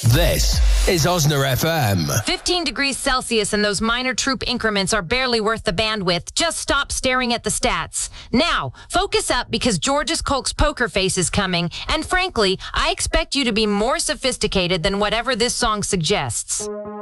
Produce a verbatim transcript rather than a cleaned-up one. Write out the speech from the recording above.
This is Osner F M. fifteen degrees Celsius and those minor troop increments are barely worth the bandwidth. Just stop staring at the stats. Now, focus up because George's Colk's poker face is coming. And frankly, I expect you to be more sophisticated than whatever this song suggests.